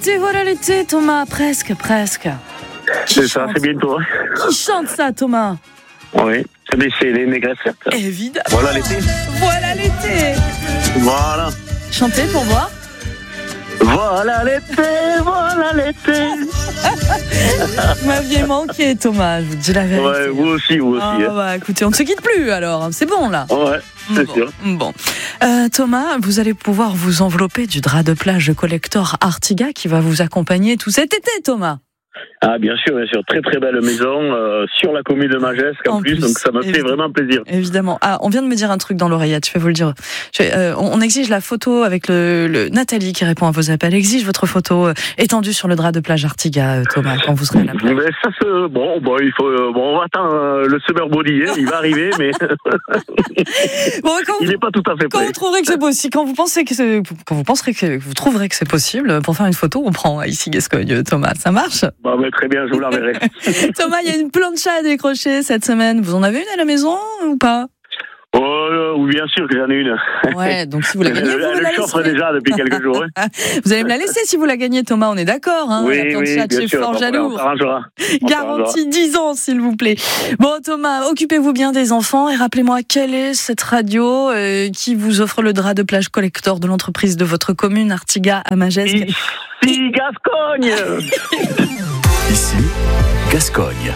Et voilà l'été, Thomas, presque. C'est ça, c'est bientôt. Hein. Qui chante ça, Thomas? Oui, c'est les négresses. Évidemment. Voilà l'été. Voilà l'été. Voilà. Chantez pour voir. Voilà l'été. Vous m'aviez manqué, Thomas, je vous dis la vérité. Ouais, vous aussi. Ah, Hein. bah, écoutez, on ne se quitte plus alors, c'est bon là. Ouais, c'est bon, sûr. Bon. Thomas, vous allez pouvoir vous envelopper du drap de plage collector Artiga qui va vous accompagner tout cet été, Thomas. Ah, bien sûr. Très très belle maison sur la commune de Magesque en plus, donc ça me fait vraiment plaisir. Évidemment. Ah, on vient de me dire un truc dans l'oreillette, je vais vous le dire. On exige la photo avec le Nathalie qui répond à vos appels, exige votre photo étendue sur le drap de plage Artiga, Thomas, quand vous serez à la plage. Mais ça il faut on va attendre le summer body, il va arriver, mais Bon, il n'est pas tout à fait quand prêt. vous trouverez que c'est possible, quand vous trouverez que c'est possible pour faire une photo, on prend ici Gascogne, Thomas, ça marche? Bah, très bien, je vous l'enverrai. Thomas, il y a une plancha à décrocher cette semaine. Vous en avez une à la maison ou pas? Oui, bien sûr que j'en ai une. Ouais, donc si vous la gagnez, vous me la Elle chauffe laisserez. déjà depuis quelques jours. Hein. Vous allez me la laisser si vous la gagnez, Thomas, on est d'accord, hein? Oui, La plancha de bien chez sûr. Fort Jaloux. On s'arrangera. Garantie 10 ans, s'il vous plaît. Bon, Thomas, occupez-vous bien des enfants et rappelez-moi quelle est cette radio qui vous offre le drap de plage collector de l'entreprise de votre commune, Artiga, à Magesque. Ici, Gascogne. Ici, Gascogne.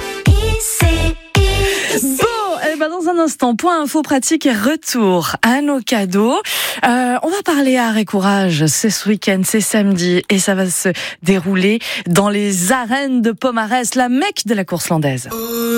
Bon, dans un instant, point info pratique et retour à nos cadeaux. On va parler art et courage. C'est ce week-end, c'est samedi et ça va se dérouler dans les arènes de Pomarès, la Mecque de la course landaise.